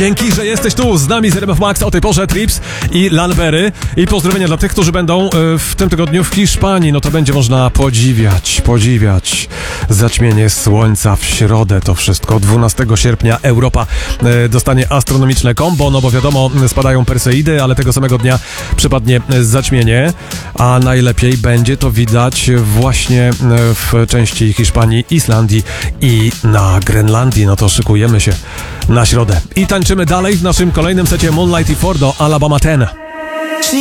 Dzięki, że jesteś tu z nami z RMF Max o tej porze. Trips i Lanbery. I pozdrowienia dla tych, którzy będą w tym tygodniu w Hiszpanii. No to będzie można podziwiać zaćmienie słońca w środę. To wszystko 12 sierpnia Europa dostanie astronomiczne kombo, no bo wiadomo, spadają Perseidy, ale tego samego dnia przypadnie zaćmienie, a najlepiej będzie to widać właśnie w części Hiszpanii, Islandii i na Grenlandii. No to szykujemy się na środę i tańczymy dalej w naszym kolejnym secie Moonlight i Fordo Alabama 10.